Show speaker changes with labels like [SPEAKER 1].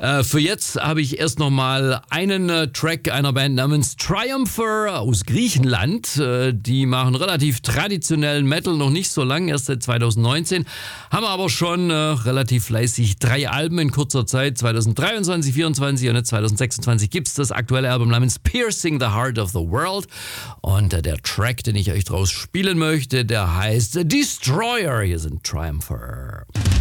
[SPEAKER 1] Für jetzt habe ich erst nochmal einen Track einer Band namens Triumpher aus Griechenland. Die machen relativ traditionellen Metal, noch nicht so lang, erst seit 2019. Haben aber schon relativ fleißig 3 Alben in kurzer Zeit. 2023, 2024 und 2026 gibt es das aktuelle Album namens Piercing the Heart of the World. Und der Track, den ich euch draus spielen möchte, der heißt Destroyer. Hier sind Triumpher.